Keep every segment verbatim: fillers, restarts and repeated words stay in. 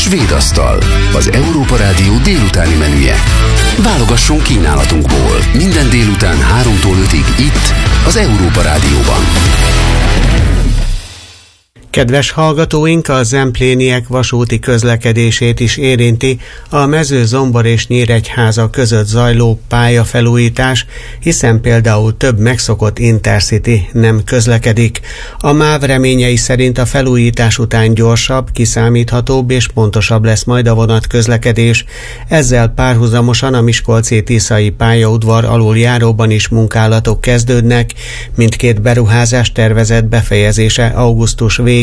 Svéd asztal, az Európa Rádió délutáni menüje. Válogasson kínálatunkból minden délután háromtól ötig itt, az Európa Rádióban. Kedves hallgatóink, a zempléniek vasúti közlekedését is érinti a Mezőzombor és Nyíregyháza között zajló pályafelújítás, hiszen például több megszokott Intercity nem közlekedik. A MÁV reményei szerint a felújítás után gyorsabb, kiszámíthatóbb és pontosabb lesz majd a vonatközlekedés. Ezzel párhuzamosan a Miskolci-Tiszai pályaudvar aluljáróban is munkálatok kezdődnek, mindkét beruházás tervezett befejezése augusztus végén.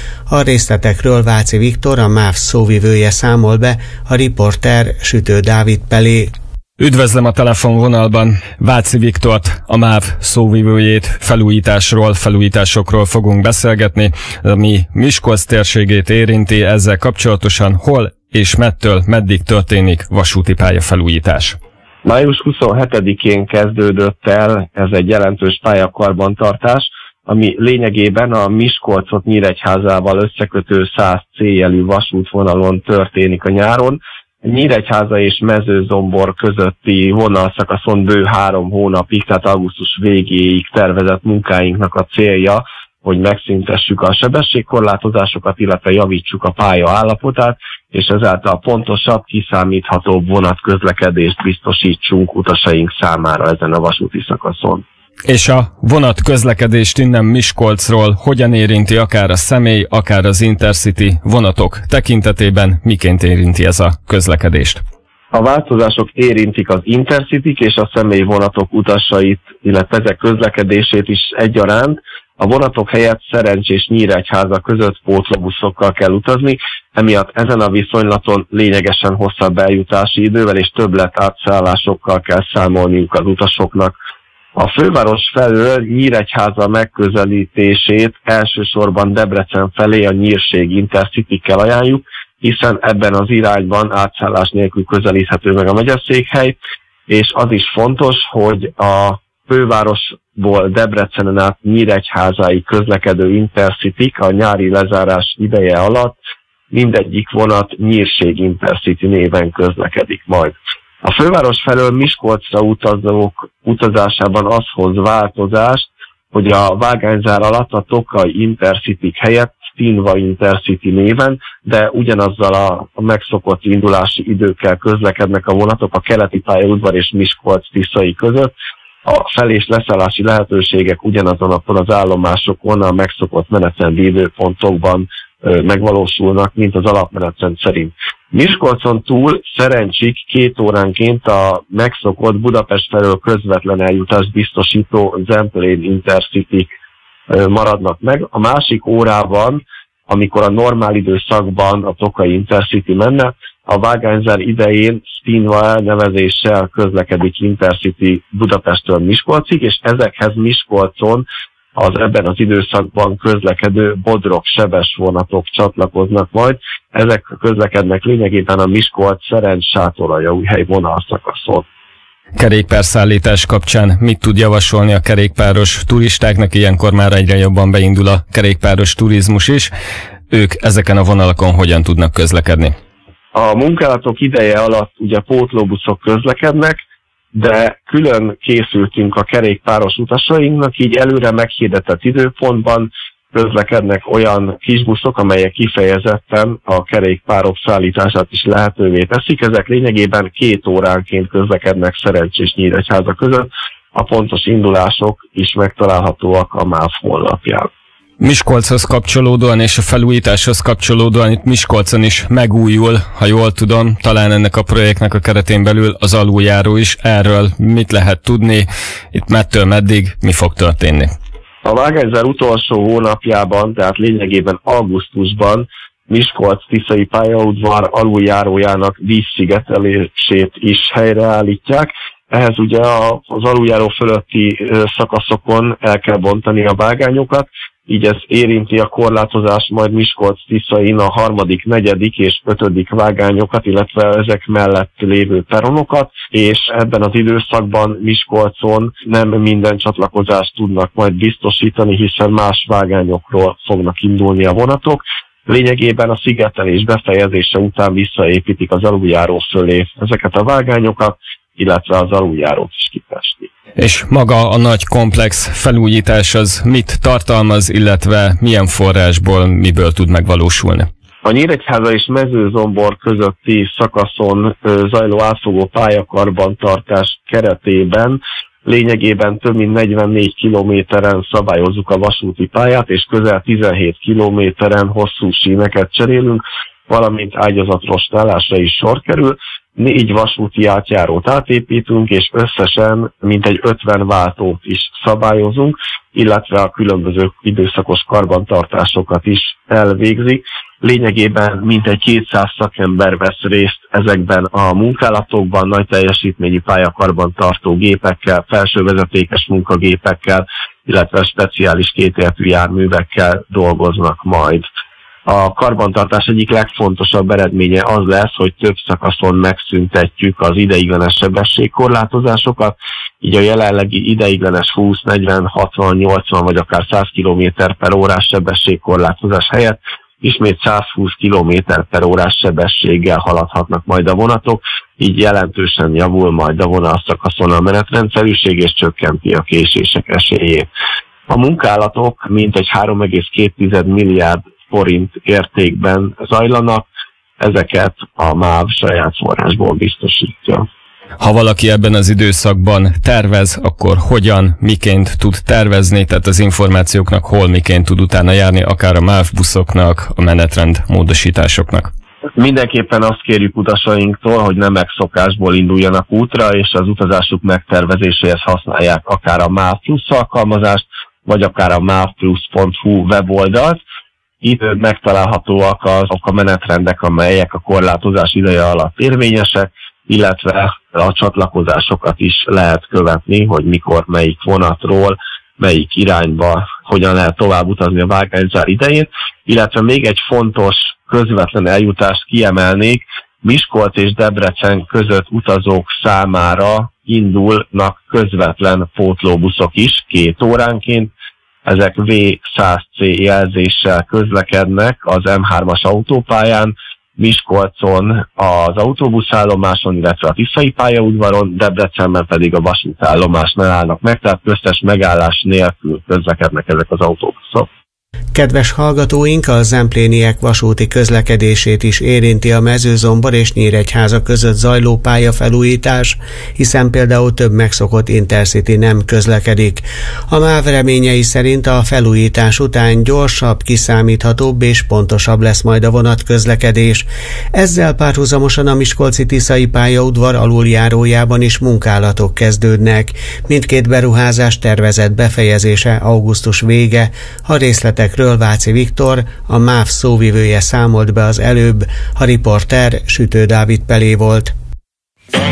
A részletekről Váci Viktor, a MÁV szóvivője számol be, a riporter Sütő Dávid Pelé. Üdvözlöm a telefonvonalban Váci Viktort, a MÁV szóvivőjét. Felújításról, felújításokról fogunk beszélgetni, ami Miskolc térségét érinti. Ezzel kapcsolatosan hol és mettől meddig történik vasúti pályafelújítás? május huszonhetedikén kezdődött el ez egy jelentős pályakarbantartás, ami lényegében a Miskolcot Nyíregyházával összekötő száz céljelű vasútvonalon történik a nyáron. Nyíregyháza és Mezőzombor közötti vonalszakaszon bő három hónapig, tehát augusztus végéig tervezett munkáinknak a célja, hogy megszüntessük a sebességkorlátozásokat, illetve javítsuk a pálya állapotát, és ezáltal pontosabb, kiszámíthatóbb vonatközlekedést biztosítsunk utasaink számára ezen a vasúti szakaszon. És a vonat közlekedést innen Miskolcról hogyan érinti akár a személy, akár az Intercity vonatok tekintetében, miként érinti ez a közlekedést? A változások érintik az Intercityk és a személyvonatok utasait, illetve ezek közlekedését is egyaránt. A vonatok helyett Szerencs és Nyíregyháza között pótlóbuszokkal kell utazni, emiatt ezen a viszonylaton lényegesen hosszabb eljutási idővel és többlet átszállásokkal kell számolniuk az utasoknak. A főváros felől Nyíregyháza megközelítését elsősorban Debrecen felé a Nyírség Intercity-kkel ajánljuk, hiszen ebben az irányban átszállás nélkül közelíthető meg a megyeszékhely, és az is fontos, hogy a fővárosból Debrecenen át Nyíregyházáig közlekedő Intercityk a nyári lezárás ideje alatt mindegyik vonat Nyírség Intercity néven közlekedik majd. A főváros felől Miskolcra utazók utazásában az hoz változást, hogy a vágányzár alatt a Tokaj Intercityk helyett Stinva Intercity néven, de ugyanazzal a, a megszokott indulási időkkel közlekednek a vonatok a keleti pályaudvar és Miskolc-Tiszai között. A fel- és leszállási lehetőségek ugyanazonokon az állomásokon a megszokott menetrendi időpontokban ö, megvalósulnak, mint az alapmenetrend szerint. Miskolcon túl Szerencsig két óránként a megszokott Budapest felől közvetlen eljutást biztosító Zemplén Intercityk maradnak meg. A másik órában, amikor a normál időszakban a Tokai Intercity menne, a vágányzár idején Stinva elnevezéssel közlekedik Intercity Budapesttől Miskolcig, és ezekhez Miskolcon az ebben az időszakban közlekedő Bodrog-Sebes vonatok csatlakoznak majd. Ezek közlekednek lényegében a Miskolc-Szerencs-Sátoraljaújhely vonalszakaszon. Kerékpárszállítás kapcsán mit tud javasolni a kerékpáros turistáknak? Ilyenkor már egyre jobban beindul a kerékpáros turizmus is. Ők ezeken a vonalakon hogyan tudnak közlekedni? A munkálatok ideje alatt ugye pótlóbuszok közlekednek, de külön készültünk a kerékpáros utasainknak, így előre meghirdetett időpontban közlekednek olyan kisbuszok, amelyek kifejezetten a kerékpárok szállítását is lehetővé teszik. Ezek lényegében két óránként közlekednek Szerencs és Nyíregyháza között. A pontos indulások is megtalálhatóak a MÁV honlapján. Miskolchoz kapcsolódóan és a felújításhoz kapcsolódóan itt Miskolcon is megújul, ha jól tudom, talán ennek a projektnek a keretén belül az aluljáró is. Erről mit lehet tudni? Itt mettől meddig mi fog történni? A vágányzár utolsó hónapjában, tehát lényegében augusztusban Miskolc-Tiszai pályaudvar aluljárójának vízszigetelését is helyreállítják. Ehhez ugye az aluljáró fölötti szakaszokon el kell bontani a vágányokat, így ez érinti a korlátozás majd Miskolc-Tiszain a harmadik, negyedik és ötödik vágányokat, illetve ezek mellett lévő peronokat, és ebben az időszakban Miskolcon nem minden csatlakozást tudnak majd biztosítani, hiszen más vágányokról fognak indulni a vonatok. Lényegében a szigetelés befejezése után visszaépítik az aluljáró fölé ezeket a vágányokat, illetve az aluljárót is kifestik. És maga a nagy komplex felújítás az mit tartalmaz, illetve milyen forrásból, miből tud megvalósulni? A Nyíregyháza és Mezőzombor közötti szakaszon zajló átfogó pályakarbantartás keretében lényegében több mint negyvennégy kilométeren szabályozzuk a vasúti pályát, és közel tizenhét kilométeren hosszú síneket cserélünk, valamint ágyazatrostálásra is sor kerül. Négy vasúti átjárót átépítünk, és összesen mintegy ötven váltót is szabályozunk, illetve a különböző időszakos karbantartásokat is elvégzik. Lényegében mintegy kétszáz szakember vesz részt ezekben a munkálatokban, nagy teljesítményű pályakarbantartó gépekkel, felsővezetékes munkagépekkel, illetve speciális kétértű járművekkel dolgoznak majd. A karbantartás egyik legfontosabb eredménye az lesz, hogy több szakaszon megszüntetjük az ideiglenes sebességkorlátozásokat, így a jelenlegi ideiglenes húsz, negyven, hatvan, nyolcvan vagy akár száz kilométer per órás sebességkorlátozás helyett ismét százhúsz kilométer per órás sebességgel haladhatnak majd a vonatok, így jelentősen javul majd a vonalszakaszon a menetrendszerűség és csökkenti a késések esélyét. A munkálatok mintegy három egész két milliárd forint értékben zajlanak, ezeket a MÁV saját forrásból biztosítja. Ha valaki ebben az időszakban tervez, akkor hogyan, miként tud tervezni, tehát az információknak hol, miként tud utána járni, akár a MÁV buszoknak, a menetrend módosításoknak? Mindenképpen azt kérjük utasainktól, hogy nem megszokásból induljanak útra, és az utazásuk megtervezéséhez használják akár a MÁV Plusz alkalmazást, vagy akár a mávplusz pont hu weboldalt. Itt megtalálhatóak azok a menetrendek, amelyek a korlátozás ideje alatt érvényesek, illetve a csatlakozásokat is lehet követni, hogy mikor melyik vonatról, melyik irányba, hogyan lehet tovább utazni a vágányzár idején, illetve még egy fontos közvetlen eljutást kiemelnék, Miskolc és Debrecen között utazók számára indulnak közvetlen pótlóbuszok is két óránként. Ezek vé száz cé jelzéssel közlekednek az em hármas autópályán, Miskolcon az autóbuszállomáson, illetve a Tiszai pályaudvaron, Debrecenben pedig a vasútállomásnál állnak meg, tehát köztes megállás nélkül közlekednek ezek az autóbuszok. Kedves hallgatóink, a zempléniek vasúti közlekedését is érinti a Mezőzombor és Nyíregyháza között zajló pályafelújítás, hiszen például több megszokott Intercity nem közlekedik. A MÁV reményei szerint a felújítás után gyorsabb, kiszámíthatóbb és pontosabb lesz majd a vonatközlekedés. Ezzel párhuzamosan a miskolci Tiszai pályaudvar aluljárójában is munkálatok kezdődnek. Mindkét beruházás tervezett befejezése augusztus vége. A részletekről Váci Viktor, a MÁV szóvivője számolt be az előbb, a riporter Sütő Dávid Pelé volt.